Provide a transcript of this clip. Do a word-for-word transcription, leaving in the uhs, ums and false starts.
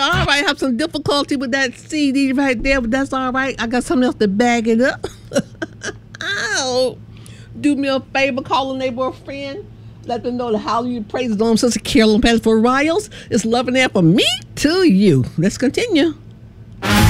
all right. Have some difficulty with that C D right there, but that's all right. I got something else to bag it up. Ow. Do me a favor, call a neighbor or friend. Let them know the hallelujah praises on Sister Carolyn Patterson for Riles. It's loving there from me to you. Let's continue.